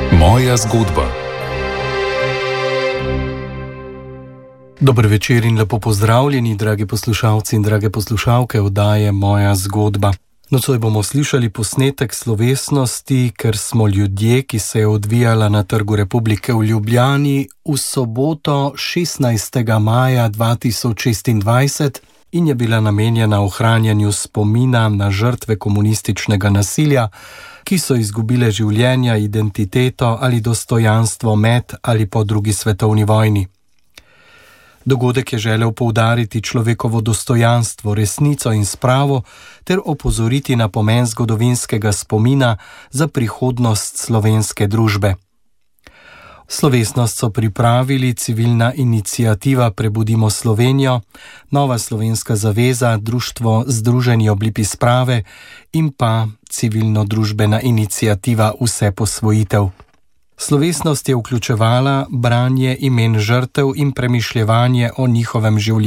Moja zgodba. Dober večer in lepo pozdravljeni, dragi poslušalci in drage poslušalke oddaje Moja zgodba. Nocoj bomo slišali posnetek slovesnosti, ker smo ljudje, ki se je odvijala na Trgu Republike v Ljubljani v soboto 16. maja 2026 in je bila namenjena ohranjanju spomina na žrtve komunističnega nasilja, ki so izgubile življenja, identiteto ali dostojanstvo med ali po drugi svetovni vojni. Dogodek je želel poudariti človekovo dostojanstvo, resnico in spravo ter opozoriti na pomen zgodovinskega spomina za prihodnost slovenske družbe. Slovesnost so pripravili civilna iniciativa Prebudimo Slovenijo, Nova slovenska zaveza, Društvo Združeni oblipi sprave in pa civilno-družbena iniciativa Vseposvojitev. Slovesnost je vključevala branje imen žrtev in premišljevanje o njihovem življenju.